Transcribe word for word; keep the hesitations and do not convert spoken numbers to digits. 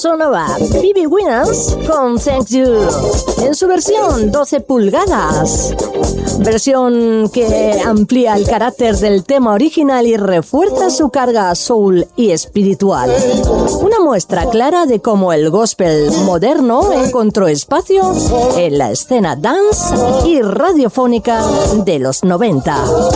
sonaba B B Winans con Thank You, en su versión doce pulgadas, versión que amplía el carácter del tema original y refuerza su carga soul y espiritual. Una muestra clara de cómo el gospel moderno encontró espacio en la escena dance y radiofónica de los noventa.